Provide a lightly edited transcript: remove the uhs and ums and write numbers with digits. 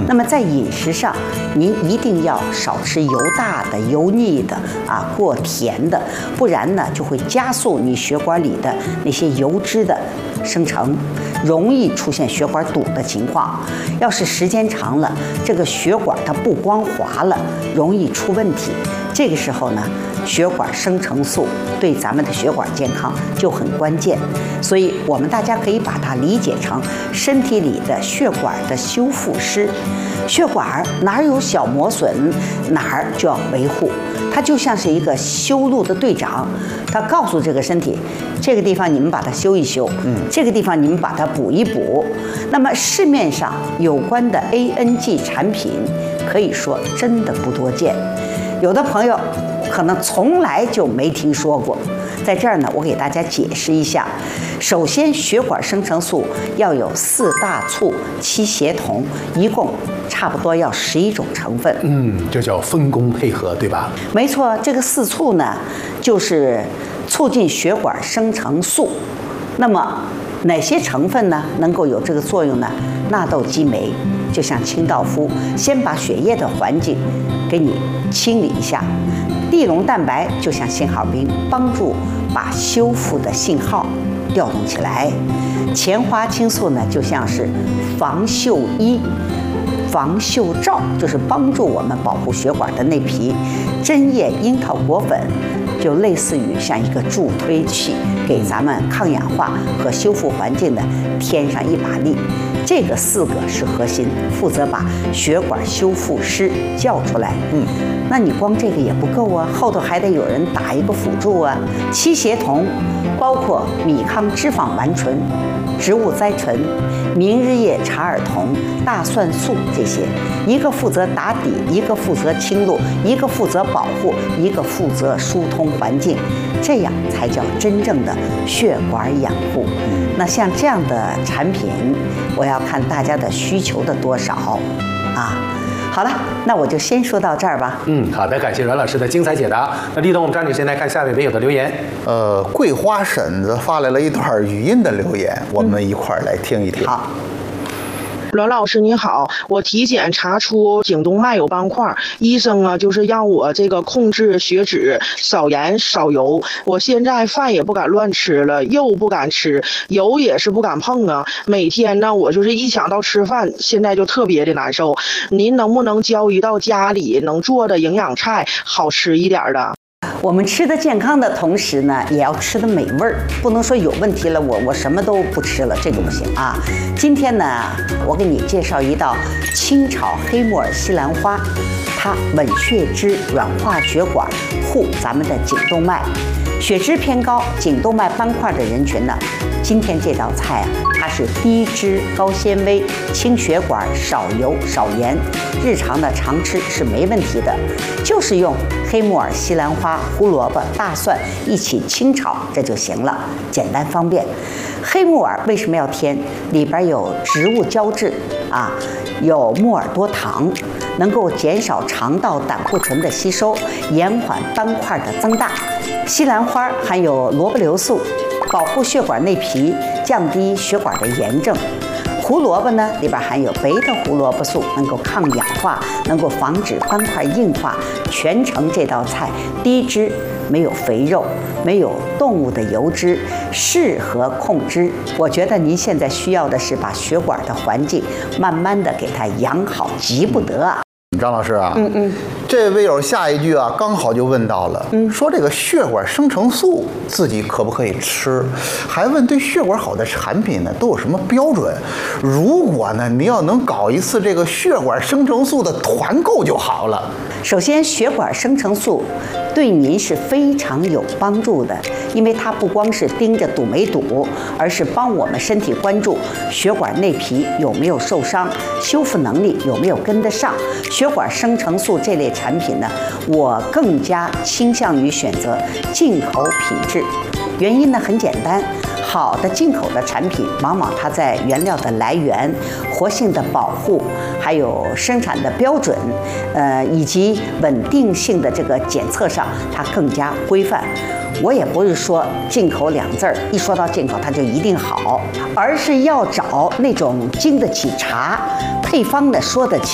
那么在饮食上，您一定要少吃油大的、油腻的啊，过甜的，不然呢就会加速你血管里的那些油脂的生成，容易出现血管堵的情况。要是时间长了，这个血管它不光滑了，容易出问题。这个时候呢，血管生成素对咱们的血管健康就很关键，所以我们大家可以把它理解成身体里的血管的修复师。血管哪儿有小磨损，哪儿就要维护，它就像是一个修路的队长，他告诉这个身体，这个地方你们把它修一修，这个地方你们把它补一补。那么市面上有关的 ANG 产品，可以说真的不多见。有的朋友可能从来就没听说过，在这儿呢，我给大家解释一下。首先，血管生成素要有4大促、7协同，一共差不多要11种成分。 这叫分工配合，对吧？ 没错，这个4促呢，就是促进血管生成素。那么哪些成分呢能够有这个作用呢？纳豆激酶就像清道夫，先把血液的环境给你清理一下。地龙蛋白就像信号兵，帮助把修复的信号调动起来。前花青素呢，就像是防锈衣、防锈罩，就是帮助我们保护血管的内皮。针叶樱桃果粉就类似于像一个助推器，给咱们抗氧化和修复环境的添上一把力。这个4个是核心，负责把血管修复师叫出来。那你光这个也不够啊，后头还得有人打一个辅助啊。7协同包括米糠脂肪烷醇、植物甾醇、明日叶茶尔酮、大蒜素这些，一个负责打底，一个负责清路，一个负责保护，一个负责疏通环境，这样才叫真正的血管养护。那像这样的产品，我要看大家的需求的多少啊。好了，那我就先说到这儿吧。 好的，感谢阮老师的精彩解答。那立冬，我们抓紧时间来看下位网友的留言。 桂花婶子发来了一段语音的留言，我们一块儿来听一听。 好。 阮老师你好，我体检查出颈动脉有斑块，医生啊就是让我这个控制血脂，少盐少油。我现在饭也不敢乱吃了，肉不敢吃，油也是不敢碰啊。每天呢，我就是一想到吃饭，现在就特别的难受。您能不能教一道家里能做的营养菜，好吃一点的？ 我们吃的健康的同时呢，也要吃的美味儿，不能说有问题了，我什么都不吃了，这个不行啊。今天呢，我给你介绍一道清炒黑木耳西兰花，它稳血脂、软化血管，护咱们的颈动脉。血脂偏高、颈动脉斑块的人群呢，今天这道菜啊，它是低脂、高纤维、清血管、少油少盐，日常的常吃是没问题的。就是用黑木耳、西兰花、胡萝卜、大蒜一起清炒，这就行了，简单方便。黑木耳为什么要添？里边有植物胶质啊，有木耳多糖，能够减少肠道胆固醇的吸收，延缓斑块的增大。西兰花含有萝卜硫素，保护血管内皮，降低血管的炎症。胡萝卜呢，里边含有贝塔胡萝卜素，能够抗氧化，能够防止斑块硬化。全程这道菜低脂，没有肥肉，没有动物的油脂，适合控脂。我觉得您现在需要的是把血管的环境慢慢的给它养好，急不得啊。 张老师啊，这位友下一句啊，刚好就问到了，说这个血管生成素自己可不可以吃？还问对血管好的产品呢都有什么标准？如果呢您要能搞一次这个血管生成素的团购就好了。 首先，血管生成素对您是非常有帮助的，因为它不光是盯着堵没堵，而是帮我们身体关注血管内皮有没有受伤，修复能力有没有跟得上。血管生成素这类产品呢，我更加倾向于选择进口品质。原因呢很简单，好的进口的产品，往往它在原料的来源、活性的保护，还有生产的标准，以及稳定性的这个检测上，它更加规范。我也不是说进口2字儿，一说到进口它就一定好，而是要找那种经得起查，配方的说得起。